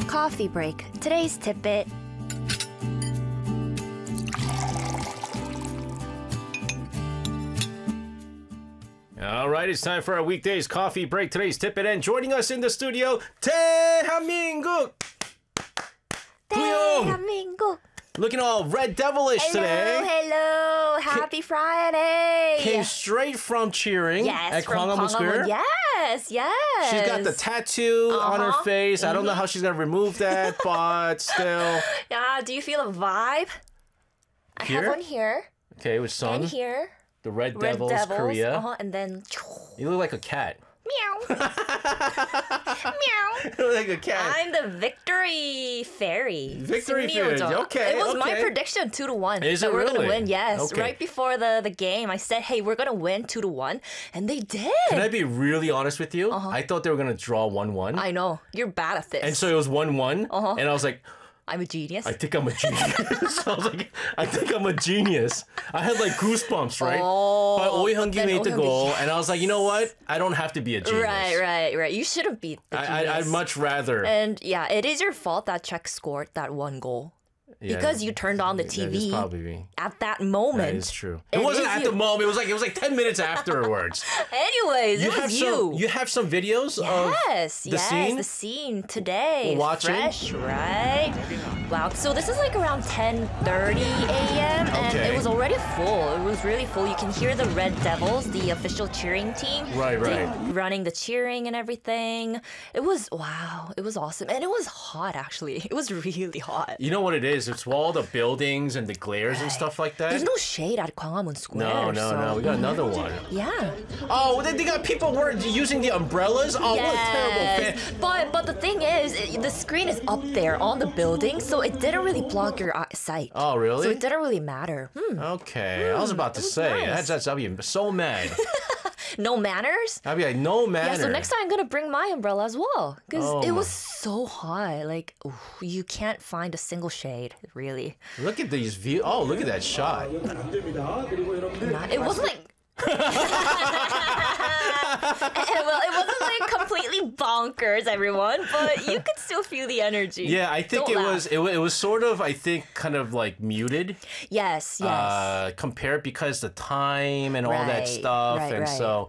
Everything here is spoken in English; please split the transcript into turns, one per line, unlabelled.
Coffee break. Today's tidbit.
All right, it's time for our weekdays coffee break. Today's tidbit, and joining us in the studio, 대한민국. 부영.
대한민국.
Looking all red devilish today.
Hello. Happy Friday.
Came straight from cheering at
from
Gwanghwamun Square.
Yes.
She's got the tattoo on her face. I don't know how she's going to remove that, but still.
Yeah, do you feel a vibe? I
Here?
have one here.
Okay, with Sung.
And here.
The Red Devils, Korea.
And then...
You look like a cat.
Meow. Meow.
You look like a cat.
I'm the victory fairy.
Victory fairy.
승리요정.
Okay,
It was my
okay.
prediction 2-1.
Is
that
it
we're gonna
really?
win. Yes.
Okay.
Right before the game, I said, "Hey, we're gonna win 2-1," and they did.
Can I be really honest with you? I thought they were going to draw 1-1.
I know you're bad at this.
And so it was 1-1. And I was like,
I'm a genius.
I think I'm a genius. I was like, I think I'm a genius. I had like goosebumps, right? But Oi Hyun-gi
then
made the
Oh
goal,
yes.
and I was like, you know what? I don't have to be a genius.
Right. You should have beat the genius.
I'd much rather.
And yeah, it is your fault that Czech scored that one goal.
Yeah,
Because you turned on the
that
TV
is probably me.
at that moment.
That is true. It wasn't
is
at
you.
the moment. It was like 10 minutes afterwards.
Anyways, it was you.
You have some videos
Yes,
of the scene?
the scene today.
We're watching?
Fresh, right? Wow. So this is like around 10:30 a.m. and
Okay.
it was already full. It was really full. You can hear the Red Devils, the official cheering team.
Right.
Running the cheering and everything. It was wow. It was awesome, and it was hot actually. It was really hot.
You know what it is? It's all the buildings and the glares and stuff like that.
There's no shade at Gwanghwamun Square.
No. We got another one.
Yeah.
Oh, they got people using the umbrellas. Oh, what a terrible fan.
But the thing is, the screen is up there on the building, so it didn't really block your sight.
Oh, really?
So it didn't really matter.
Okay, I was about to say
nice.
I'd be so mad.
No manners.
I'd be like, no manner.
Yeah, so next time I'm gonna bring my umbrella as well, because
Oh
it
my-
was so hot. Like you can't find a single shade, really.
Look at these views. Oh, look at that shot.
It wasn't like. Well, it wasn't like completely bonkers, everyone, but you could still feel the energy.
Yeah, I think
Don't
it
laugh.
was sort of, I think, kind of like muted.
Yes.
Compared because the time and all that
Right,
stuff,
right,
and
right.
so